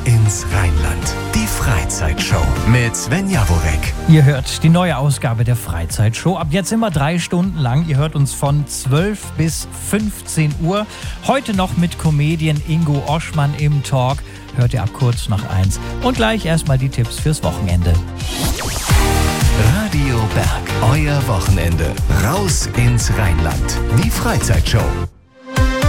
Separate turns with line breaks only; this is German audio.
ins Rheinland. Die Freizeitshow mit Sven Jaworek.
Ihr hört die neue Ausgabe der Freizeitshow. Ab jetzt immer 3 Stunden lang. Ihr hört uns von 12 bis 15 Uhr. Heute noch mit Comedian Ingo Oschmann im Talk. Hört ihr ab kurz nach 1. Und gleich erstmal die Tipps fürs Wochenende.
Radio Berg, euer Wochenende. Raus ins Rheinland. Die Freizeitshow.